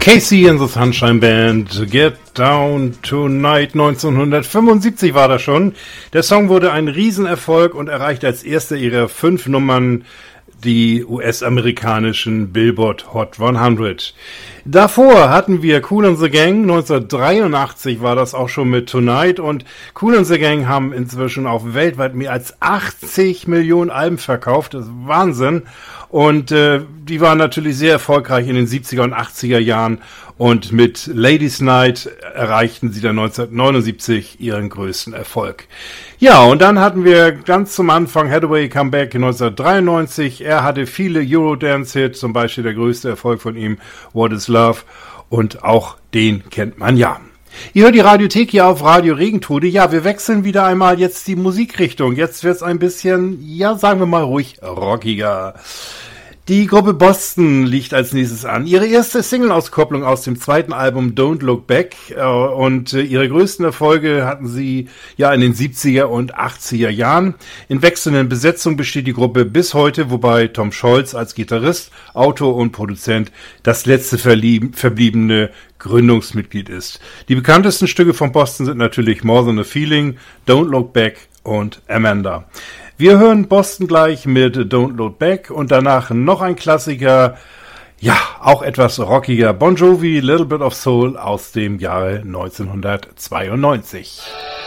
Casey and the Sunshine Band, Get Down Tonight, 1975 war das schon. Der Song wurde ein Riesenerfolg und erreichte als erster ihrer 5 Nummern die US-amerikanischen Billboard Hot 100. Davor hatten wir Kool and the Gang, 1983 war das auch schon mit Tonight, und Kool and the Gang haben inzwischen auch weltweit mehr als 80 Millionen Alben verkauft, das ist Wahnsinn. Und die waren natürlich sehr erfolgreich in den 70er und 80er Jahren, und mit Ladies Night erreichten sie dann 1979 ihren größten Erfolg. Ja, und dann hatten wir ganz zum Anfang Hathaway Comeback 1993. Er hatte viele Eurodance-Hits, zum Beispiel der größte Erfolg von ihm, What is Love, und auch den kennt man ja. Ihr hört die Radiothek hier auf Radio Regentude. Ja, wir wechseln wieder einmal jetzt die Musikrichtung. Jetzt wird's ein bisschen, ja, sagen wir mal ruhig, rockiger. Die Gruppe Boston liegt als nächstes an. Ihre erste Single-Auskopplung aus dem zweiten Album Don't Look Back, und ihre größten Erfolge hatten sie ja in den 70er und 80er Jahren. In wechselnden Besetzungen besteht die Gruppe bis heute, wobei Tom Scholz als Gitarrist, Autor und Produzent das letzte verbliebene Gründungsmitglied ist. Die bekanntesten Stücke von Boston sind natürlich More Than a Feeling, Don't Look Back und Amanda. Wir hören Boston gleich mit Don't Look Back und danach noch ein Klassiker, ja, auch etwas rockiger, Bon Jovi, Little Bit of Soul aus dem Jahre 1992.